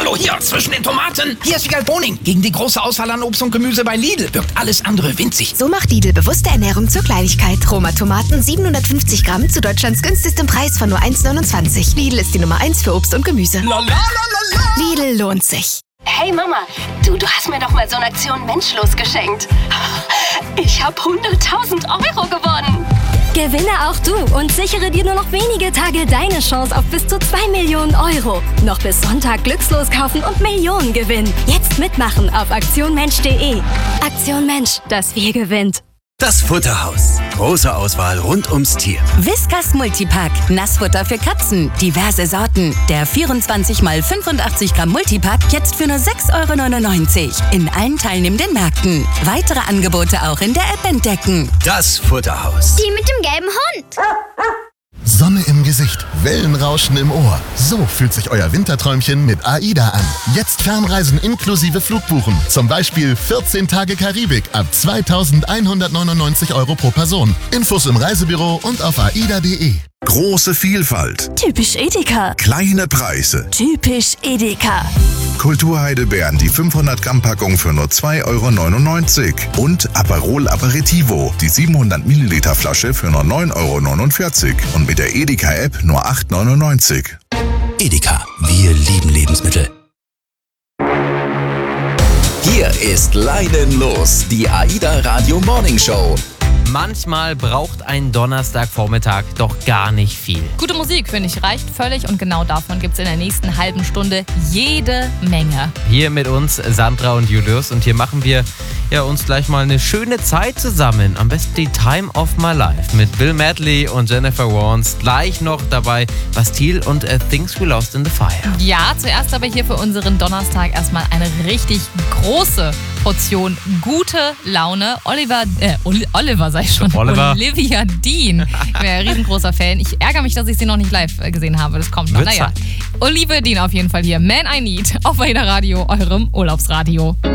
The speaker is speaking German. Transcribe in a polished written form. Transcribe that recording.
Hallo, hier, zwischen den Tomaten. Hier ist Wiegald Boning. Gegen die große Auswahl an Obst und Gemüse bei Lidl wirkt alles andere winzig. So macht Lidl bewusste Ernährung zur Kleinigkeit. Roma Tomaten 750 Gramm zu Deutschlands günstigstem Preis von nur 1,29. Lidl ist die Nummer 1 für Obst und Gemüse. Lidl lohnt sich. Hey Mama, du hast mir doch mal so eine Aktion Menschlos geschenkt. Ich habe 100.000 Euro gewonnen. Gewinne auch du und sichere dir nur noch wenige Tage deine Chance auf bis zu 2 Millionen Euro. Noch bis Sonntag glückslos kaufen und Millionen gewinnen. Jetzt mitmachen auf aktionmensch.de. Aktion Mensch, das Wir gewinnt. Das Futterhaus. Große Auswahl rund ums Tier. Whiskas Multipack. Nassfutter für Katzen. Diverse Sorten. Der 24 x 85 Gramm Multipack jetzt für nur 6,99 € in allen teilnehmenden Märkten. Weitere Angebote auch in der App entdecken. Das Futterhaus. Die mit dem gelben Hund. Sonne im Gesicht, Wellenrauschen im Ohr. So fühlt sich euer Winterträumchen mit AIDA an. Jetzt Fernreisen inklusive Flugbuchen. Zum Beispiel 14 Tage Karibik ab 2.199 € pro Person. Infos im Reisebüro und auf aida.de. Große Vielfalt. Typisch Edeka. Kleine Preise. Typisch Edeka. Kulturheidelbeeren, die 500 Gramm Packung für nur 2,99 € und Aperol Aperitivo, die 700 Milliliter Flasche für nur 9,49 € und mit der Edeka App nur 8,99 €. Edeka. Wir lieben Lebensmittel. Hier ist Leidenlos, die AIDA Radio Morning Show. Manchmal braucht ein Donnerstagvormittag doch gar nicht viel. Gute Musik, finde ich, reicht völlig und genau davon gibt es in der nächsten halben Stunde jede Menge. Hier mit uns Sandra und Julius und hier machen wir uns gleich mal eine schöne Zeit zusammen. Am besten die Time of My Life mit Bill Medley und Jennifer Warnes. Gleich noch dabei Bastille und Things We Lost in the Fire. Ja, zuerst aber hier für unseren Donnerstag erstmal eine richtig große Portion gute Laune. Olivia Dean. Ich bin ja ein riesengroßer Fan. Ich ärgere mich, dass ich sie noch nicht live gesehen habe. Das kommt noch. Naja. Olivia Dean auf jeden Fall hier. Man I Need auf AIDA Radio, eurem Urlaubsradio.